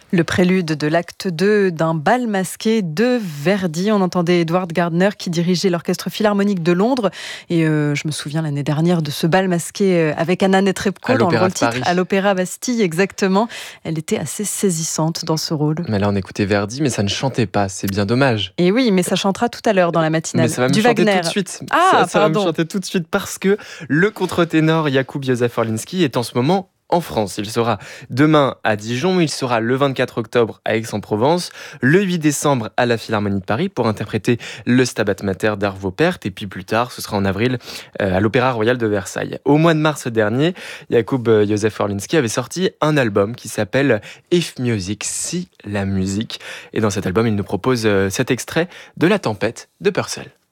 Le prélude de l'acte 2 d'un bal masqué de Verdi. On entendait Edward Gardner qui dirigeait l'Orchestre Philharmonique de Londres. Et je me souviens l'année dernière de ce bal masqué avec Anna Netrebko dans le rôle-titre à l'Opéra Bastille, exactement. Elle était assez saisissante dans ce rôle. Mais là, on écoutait Verdi, mais ça ne chantait pas. C'est bien dommage. Et oui, mais ça chantera tout à l'heure dans la matinale. Mais ça va me du chanter Wagner. tout de suite. Ah, ça va me chanter tout de suite parce que le contre-ténor Jakub Józef Orliński est en ce moment en France. Il sera demain à Dijon, il sera le 24 octobre à Aix-en-Provence, le 8 décembre à la Philharmonie de Paris pour interpréter le Stabat Mater d'Arvo Pärt, et puis plus tard, ce sera en avril à l'Opéra Royal de Versailles. Au mois de mars dernier, Jakub Józef Orliński avait sorti un album qui s'appelle If Music, si la musique. Et dans cet album, il nous propose cet extrait de La Tempête de Purcell.